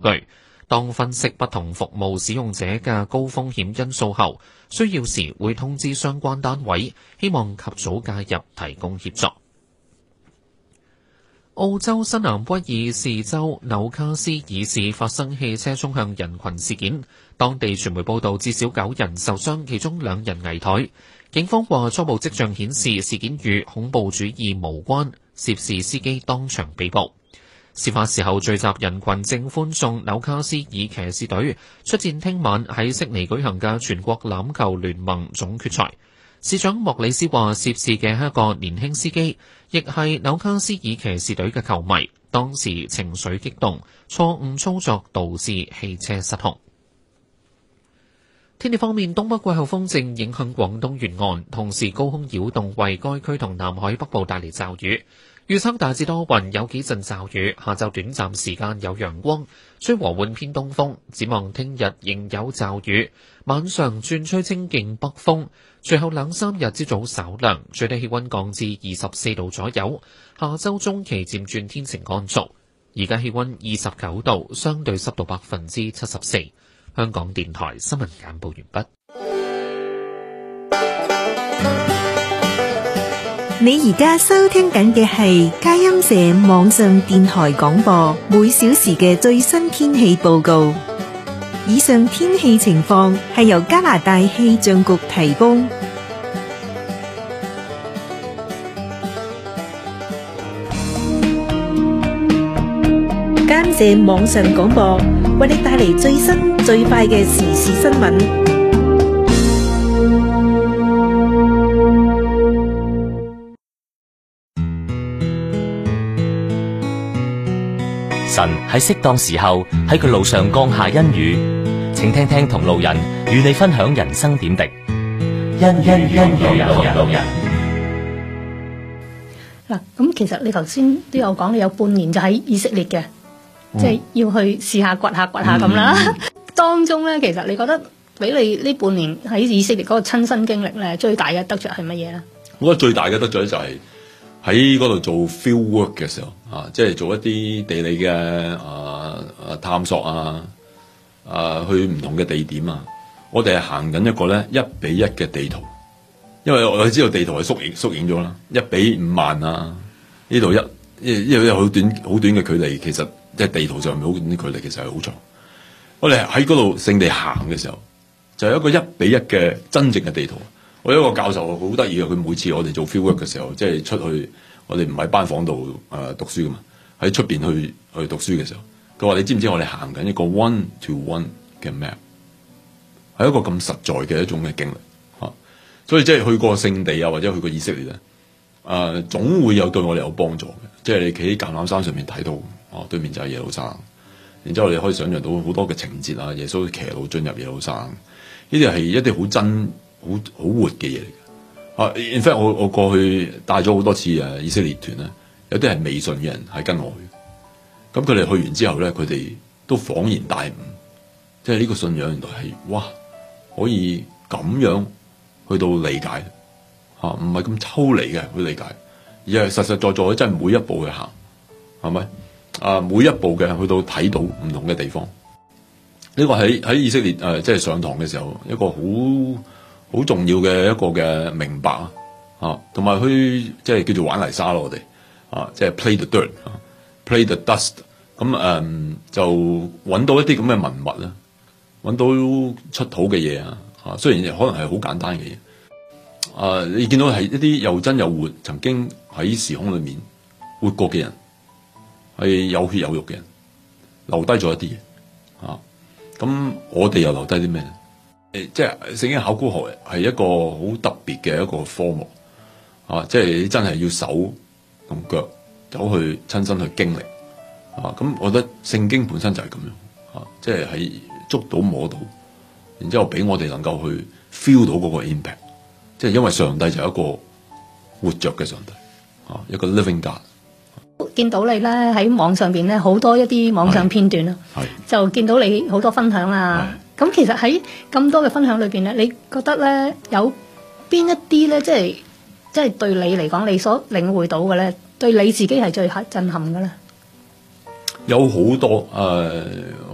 據。當分析不同服務使用者嘅高風險因素後，需要時會通知相關單位，希望及早介入提供協助。澳洲新南威爾士州紐卡斯爾市發生汽車衝向人群事件，當地傳媒報道至少9人受傷，其中2人危殆。警方話初步跡象顯示事件與恐怖主義無關，涉事司機當場被捕。事發時候聚集人群正歡送紐卡斯爾騎士隊出戰聽晚喺悉尼舉行嘅全國欖球聯盟總決賽。市長莫里斯話涉事嘅係一個年輕司機，亦係紐卡斯爾騎士隊嘅球迷，當時情緒激動，錯誤操作導致汽車失控。天氣方面，東北季候風正影響廣東沿岸，同時高空擾動為該區同南海北部帶嚟驟雨。預測大致多雲，有幾陣驟雨，下晝短暫時間有陽光，吹和緩偏東風。展望聽日仍有驟雨，晚上轉吹清勁北風，隨後2-3日朝早稍涼，最低氣溫降至24度左右。下周中期漸轉天晴乾燥。而家氣溫29度，相對濕度74%。香港電台新聞簡報完畢。 你而家收聽緊嘅係佳音社網上電台廣播，每小時嘅最新天氣報告。以上天氣情況係由加拿大氣象局提供。佳音社網上廣播為你帶嚟最新最快嘅時事新聞。 神喺適當時候喺佢路上降下恩雨，請聽聽同路人與你分享人生點滴。恩路人。 嗱，咁其實你頭先都有講，你有半年就喺以色列嘅，即係要去試下掘下咁啦。當中咧，其實你覺得俾你呢半年喺以色列嗰個親身經歷咧，最大嘅得着係乜嘢咧？ 我覺得最大嘅得着就係喺嗰度做 field work 嘅時候啊，即係做一啲地理嘅探索去唔同嘅地點啊。我哋係行緊一個咧1:1嘅地圖，因為我知道地圖係縮影咗啦，1:50,000啊。呢度因為好短嘅距離，其實即係地圖上面好短啲距離，其實係好長。我哋喺嗰度聖地行嘅時候，就係一個1:1嘅真正嘅地圖。我有一個教授好得意嘅，佢每次我哋做 field work 嘅時候，即係出去，我哋唔喺班房度讀書噶嘛，喺出邊去讀書嘅時候，佢話你知唔知我哋行緊一個 1-to-1 嘅 map， 係一個咁實在嘅一種嘅經歷嚇。所以即係去過聖地啊，或者去過以色列咧，總會有對我哋有幫助嘅。即係你企喺橄欖山上面睇到，對面就係耶路撒冷，然之後你可以想象到好多嘅情節啊，耶穌騎驢進入耶路撒冷，呢啲係一啲好真。好活嘅嘢嚟嘅。In fact 我過去帶咗好多次以色列團咧，有啲係未信嘅人係跟我去，咁佢哋去完之後咧，佢哋都恍然大悟，即係呢個信仰原來係哇可以咁樣去到理解嚇，唔係咁抽離嘅去理解，而係實實在在真係每一步去行，係咪每一步嘅去到睇到唔同嘅地方。呢個喺以色列即係上堂嘅時候一個好重要嘅一個嘅明白同埋去即係叫做玩泥沙咯，我哋即係 play the dirt，play the dust， 咁就揾到一啲咁嘅文物啦，揾到出土嘅嘢雖然可能係好簡單嘅嘢，你見到係一啲又真又活，曾經喺時空裏面活過嘅人，係有血有肉嘅人，留低咗一啲嘢咁我哋又留低啲咩咧？即係聖經考古學係一個好特別嘅一個科目即係你真係要手同腳走去親身去經歷咁我覺得聖經本身就係咁樣即係喺捉到摸到，然之後俾我哋能夠去 feel 到嗰個 impact， 即係因為上帝就係一個活着嘅上帝一個 living God。 見到你咧喺網上邊咧好多一啲網上片段啦，就見到你好多分享啊。咁其實喺咁多嘅分享裏邊咧，你覺得咧有邊一啲咧，即係對你嚟講，你所領會到嘅咧，對你自己係最震撼嘅咧？ 有好多